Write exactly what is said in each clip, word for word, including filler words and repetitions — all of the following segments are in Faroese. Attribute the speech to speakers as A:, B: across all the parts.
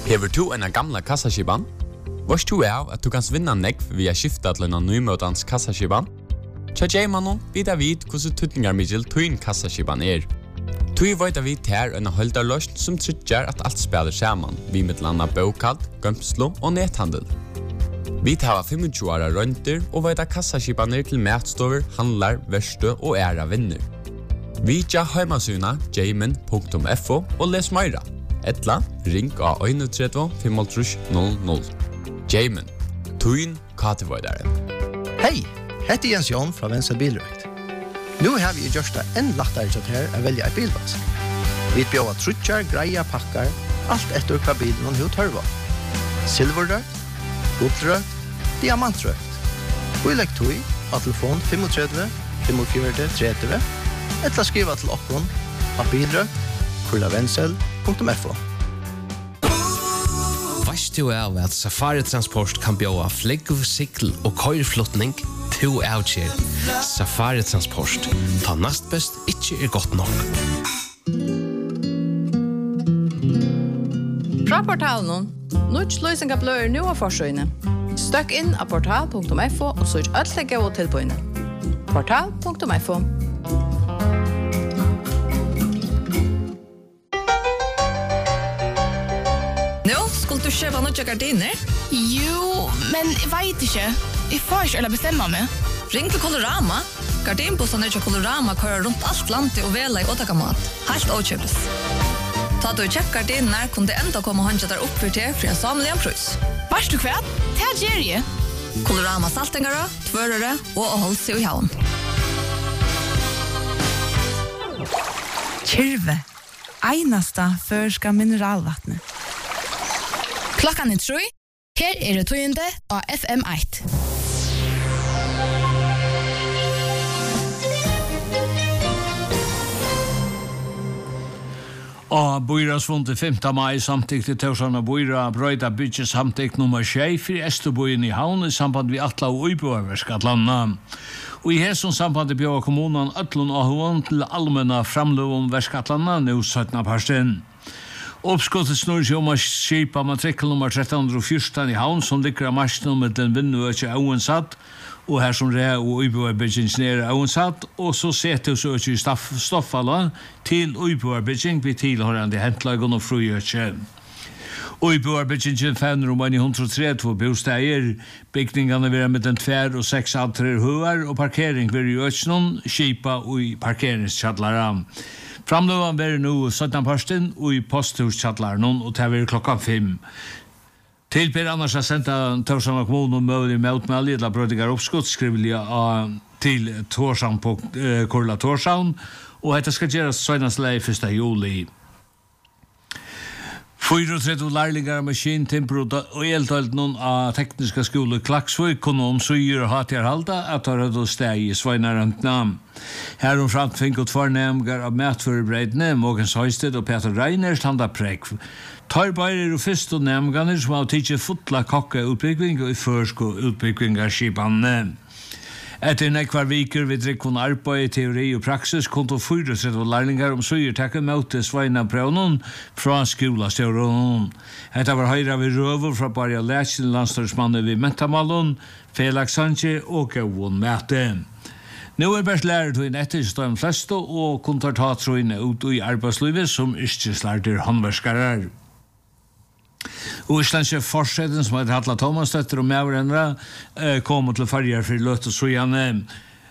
A: Hever du en gamla kassaskiban? Vars du er at du kan vinna nekv via skifta til en nymøtans kassaskiban? Tja J-mannen vidar vid hvordan tutningar middel tuin kassaskiban er. Tui veit vi ter en holdarløst som trykker at alt spiller saman, vi med landa bokalt, gømslo og nethandel. Vi tar tjuefem åra rønter og veit kassaskibaner til matstover, handlar, verste og æra vinner. Vi tja heimasuna jamin punktum f o og les meira. Etla, ring av tre en fem null null. Jamin, tuin katevoidaren.
B: Hei, hette Jens Jon fra Venstre Bilrøkt. Nå har vi gjort det enn lettere til her å velge en bilvask. Vi bjør trutjar, greia, pakkar, alt etter hva bilen og hva tørva. Silverrøkt, guldrøkt, diamantrøkt. Vi legger tog av telefon tre fem fem fire tre tre, eller skriva til oppgånd av bilrøkt, kurlavensel punktum f o.
C: Vast du av at Safari Transport kan bjøa flegg, sikkel og køyrflotning to avkjer. Safari Transport. Ta nast best ikke er godt nok.
D: Fra portalen, Nuts løsning av bløyer nå av forsøyene. Støkk inn av portal punktum f o og søk alle gode tilbøyene. portal punktum f o.
E: Skulle du kjøpe noen gardiner?
F: Jo, men jeg vet ikke. Jeg får ikke eller bestemme meg.
E: Ring til Colorama. Gardinbossene til Colorama kører rundt alt landet og vela i åtakamat. Helt åkjøpes. Ta du kjøpt gardiner, kunne det enda komme håndja der opp for til for en samlig en prøys.
F: Vars du kvært? Det er Jerry.
E: Colorama saltingere, tvørere og å holde seg i havn.
F: Kyrve. Einasta førska mineralvattnet. Klokkan er tre. Her er det tøyende av F M ett.
G: Og Bøyrasfundet femte mai samtykte Tausan og Bøyra brøyda bygge samtykt nummer tjei for Esterbojen i havn i samband vi Atla og Øyboerverskatlanda. Og i hesson samband bjør kommunen Øtlund og Hån til allmenna framlov om Verskatlanda nå syttende parsten. Oppskottet snur seg om å skipa matrikkel nummer tretton fjorton i havn som ligger av marsjnummer den vinnu og ikke auensatt, og her som re og Øyboerbygging nere auensatt, og så setter vi så ikke i stoffalla til Øyboerbygging vi tilhørende hentlagen og frugjøtje. Øyboerbyggingen fevner om nio hundre og trettio bosteier, bygningene vil med den tver og seks altrer høer, og parkering vil i øtsnån, skipa og i parkeringskjallere. Framløven blir nå syttende parsten og i posthuskjalleren, og det er klokka fem. Til Per Anders har sendt Tausan og kommunen og møvelig med utmeldig, eller brødinger oppskott, skrivelig til Torsan på uh, Korla Torsan, og dette skal gjøres søgnast lei første juli. trettio lærlingar maskin, timper og eltalt noen av tekniska skole Klaksvøy kunne om syr og hatt halda at har hatt steg i Sveinarantna. Her om framt finket fornemgar av matførebreidene, Mågens Høysted og Peter Reiner standa prekv. Tar bare og fyrst og nemganer som har tidsi fotla kokka utbygging og i førsko utbygging av skipane. Etter nekvar viker vi drikkon arbeid, teori og praksis konto trettio lærlingar om søyertekken møte Sveina Braunen fra skolastjøren. Etter var høyra vi røver fra Barja Lætjen, landstørsmannen vi Mentamallon, Felix Sanchez og Gauon Mæte. Nå er best lærer til en etterstående fleste og kontartattroene ut i arbeidslivet som yrkeslærter håndverskere. Og Islandske forsiden som heter Halla Thomasdøtter og medvrennere eh, kom til farger for løt og søgjane.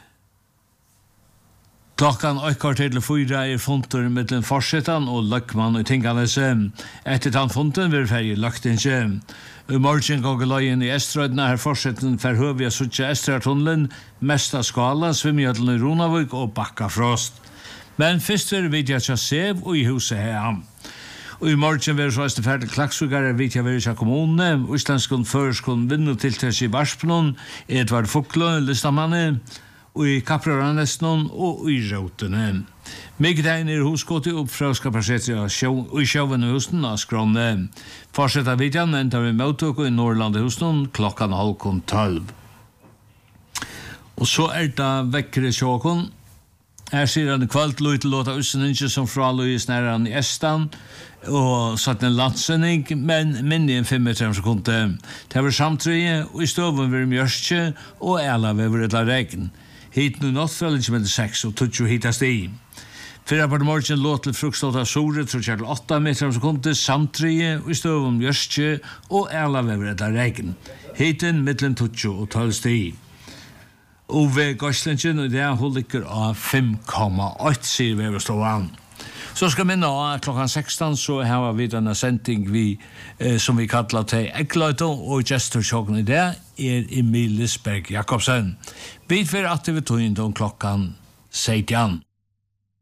G: Klokkan åkkar til fyra er funter med den forsiden og løkman og tingene seg. Etter den funten vil ferger lagt ikke. I morgen går løyen i Estrødene her forsiden for høvig å suttje Estrødtunnelen, mest av skala, Svimjødlen i Ronavik og Bakkafrost. Men først er vi ikke sev og i huset her. Og i morgen vil såeste ferdig klaksugare vidt jeg vil ikke kommunene, Østlandskon føreskon vinnutiltess i Varspenon, Edvard Fuklund, Listamanne, og i Kapraranesnon og i Rautene. Meget egn er hosgått i oppfrauska parsetter og i sjøven i husen av Skråne. Fortsett av vidjan enda vi møttok i Norrland i husen klokkan halvkon tolv. Og så er det vekkere sjåkon, Her sier han kvalt lojt låta ussendingen som fra Louis nære han i Estan, og satt en landsending, men minni en fem meter sekunder. Det var samtrøye, og i stoven var mjørstje, og alla var et av regn. Hit nu nåttfølgen som er seks, og tutsi hitast i. Fyra på morgen låt til frukstått av Sore, tror jeg til åtta meter sekunder, samtrøye, og i stoven mjørstje, og alla var et av regn. Hiten mittlen tutsi og tolv sti. Ove Goslensen, og det er holdikker av fem komma åtta, sier vi over ståan. Så skal vi nå, klokkan sekstan, så har vi denne sending vi, eh, som vi kallar til Eggløyto, og gestursjåken i det er Emil Lisberg Jakobsen. Vi får at vi tog inn klokkan seksten.